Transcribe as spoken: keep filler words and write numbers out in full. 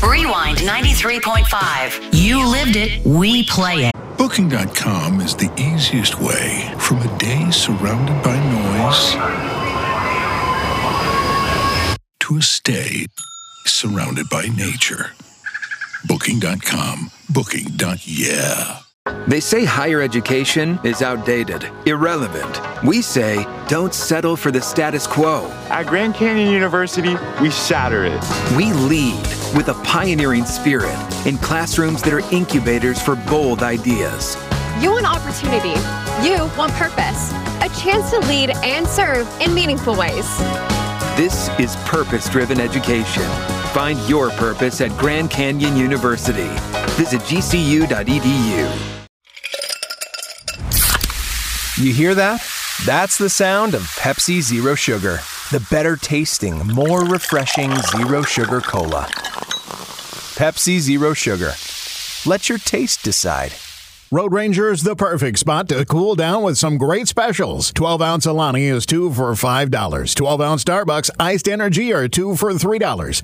Rewind ninety-three point five. You lived it, we play it. Booking dot com is the easiest way from a day surrounded by noise to a stay surrounded by nature. Booking dot com. Booking. Yeah. They say higher education is outdated, irrelevant. We say don't settle for the status quo. At Grand Canyon University, we shatter it. We lead with a pioneering spirit in classrooms that are incubators for bold ideas. You want opportunity. You want purpose. A chance to lead and serve in meaningful ways. This is purpose-driven education. Find your purpose at Grand Canyon University. Visit G C U dot E D U. You hear that? That's the sound of Pepsi Zero Sugar. The better tasting, more refreshing Zero Sugar Cola. Pepsi Zero Sugar. Let your taste decide. Road Ranger is the perfect spot to cool down with some great specials. twelve ounce Alani is two for five dollars. twelve ounce Starbucks Iced Energy are two for three dollars.